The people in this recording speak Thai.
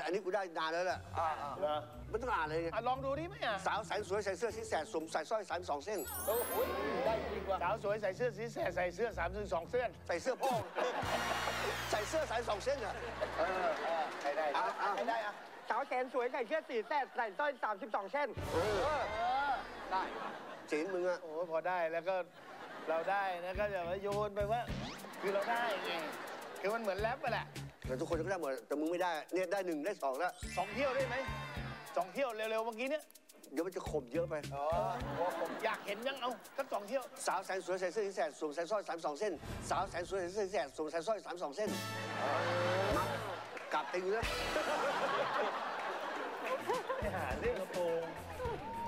อันนี้กูได้นานแล้วแหละไม่ต้องอ่านเลยไงลองดูดิไหมสาวแสนสวยใส่เสื้อสีแสดสวมใส่สร้อย32 เส้นโอ้โหได้จริงว่ะสาวสวยใส่เสื้อสีแสดใส่เสื้อ32 เส้นใส่เสื้อพ่อใส่เสื้อ32 เส้นอ่ะใช่ได้ใช่ได้อะสาวแสนสวยใส่เสื้อสีแสดใส่สร้อย32 เส้นได้เจ๋งมึงอ่ะโอ้พอได้แล้วก็เราได้นะก็อย่าโยนไปว่าคือเราได้ไงคือมันเหมือนแรปไปแหละแต่ทุกคนก็ได้หมดแต่มึงไม่ได้เนี่ยได้1ได้2แล้ว 2 เที่ยวได้ไหม2 เที่ยวเร็วๆเมื่อกี้เนี่ยเดี๋ยวมันจะข่มเยอะไปผมอยากเห็นยังเอาสัก2 เที่ยวสาวแสนสวยใส่เสื้อสีแสดสวมใส่สร้อย32 เส้นสาวแสนสวยใส่เสื้อสีแสดสวมใส่สร้อย32 เส้นมากลับไปเยอะหาเรื่องกระโปรง